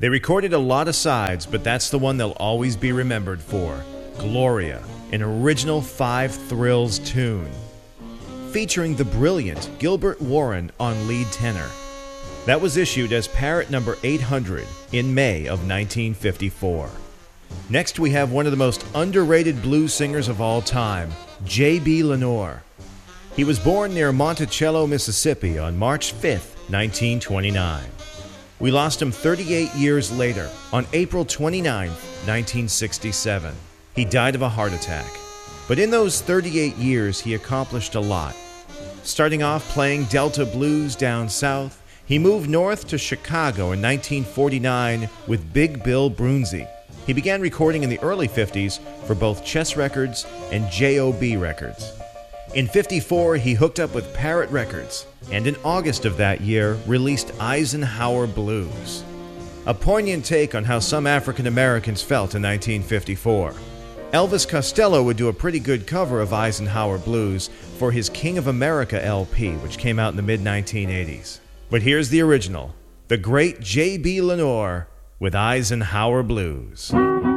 They recorded a lot of sides, but that's the one they'll always be remembered for. Gloria, an original Five Thrills tune, featuring the brilliant Gilbert Warren on lead tenor. That was issued as Parrot number 800 in May of 1954. Next we have one of the most underrated blues singers of all time, J.B. Lenoir. He was born near Monticello, Mississippi on March 5th, 1929. We lost him 38 years later, on April 29, 1967. He died of a heart attack. But in those 38 years, he accomplished a lot. Starting off playing Delta blues down south, he moved north to Chicago in 1949 with Big Bill Broonzy. He began recording in the early 50s for both Chess Records and J.O.B. Records. In 54, he hooked up with Parrot Records, and in August of that year, released Eisenhower Blues. A poignant take on how some African Americans felt in 1954. Elvis Costello would do a pretty good cover of Eisenhower Blues for his King of America LP, which came out in the mid-1980s. But here's the original, the great J.B. Lenoir with Eisenhower Blues.